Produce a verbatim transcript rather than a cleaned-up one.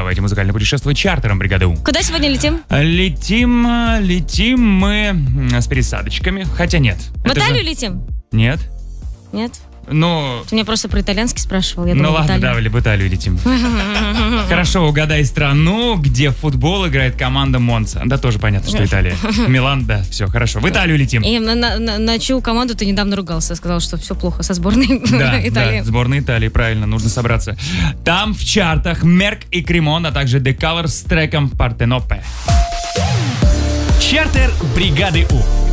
Давайте музыкально путешествовать чартером бригады У. Куда сегодня летим? Летим, летим мы с пересадочками. Хотя нет. В Италию же... летим? Нет. Нет? Ну... Ты меня просто про итальянский спрашивал. Я ну думала, ладно, да, в Италию летим. Хорошо, угадай страну, где в футбол играет команда Монца. Да, тоже понятно, что Италия. Милан, да, все, хорошо. В Италию летим. И на, на, на, на чью команду ты недавно ругался? Сказал, что все плохо со сборной да, Италии. Да, сборная Италии, правильно, нужно собраться. Там в чартах Мерк и Кремон, а также The Colors с треком Partenope. Чартер бригады У.